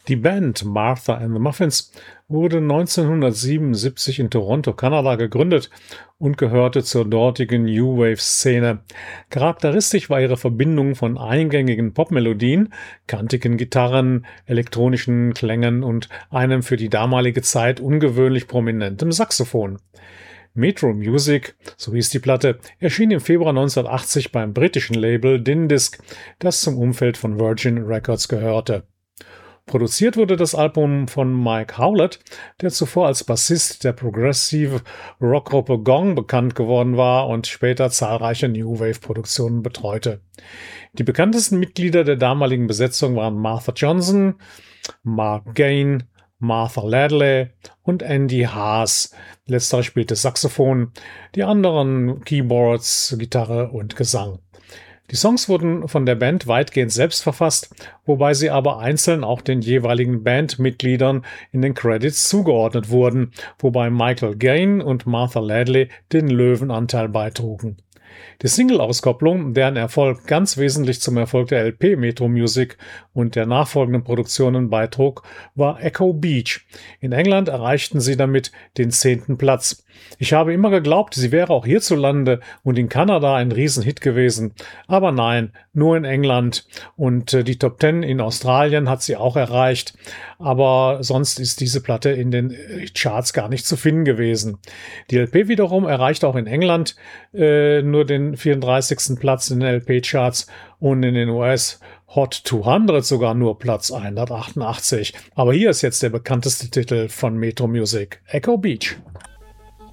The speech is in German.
Die Band Martha and the Muffins wurde 1977 in Toronto, Kanada gegründet und gehörte zur dortigen New Wave-Szene. Charakteristisch war ihre Verbindung von eingängigen Popmelodien, kantigen Gitarren, elektronischen Klängen und einem für die damalige Zeit ungewöhnlich prominentem Saxophon. Metro Music, so hieß die Platte, erschien im Februar 1980 beim britischen Label Din Disc, das zum Umfeld von Virgin Records gehörte. Produziert wurde das Album von Mike Howlett, der zuvor als Bassist der Progressive Rockgruppe Gong bekannt geworden war und später zahlreiche New Wave-Produktionen betreute. Die bekanntesten Mitglieder der damaligen Besetzung waren Martha Johnson, Mark Gain, Martha Ladley und Andy Haas. Letzterer spielte Saxophon, die anderen Keyboards, Gitarre und Gesang. Die Songs wurden von der Band weitgehend selbst verfasst, wobei sie aber einzeln auch den jeweiligen Bandmitgliedern in den Credits zugeordnet wurden, wobei Michael Gain und Martha Ladley den Löwenanteil beitrugen. Die Single-Auskopplung, deren Erfolg ganz wesentlich zum Erfolg der LP Metro Music und der nachfolgenden Produktionen beitrug, war Echo Beach. In England erreichten sie damit den 10. Platz. Ich habe immer geglaubt, sie wäre auch hierzulande und in Kanada ein Riesenhit gewesen. Aber nein, nur in England. Und die Top 10 in Australien hat sie auch erreicht. Aber sonst ist diese Platte in den Charts gar nicht zu finden gewesen. Die LP wiederum erreicht auch in England nur den 34. Platz in den LP-Charts und in den US Hot 200 sogar nur Platz 188. Aber hier ist jetzt der bekannteste Titel von Metro Music, Echo Beach.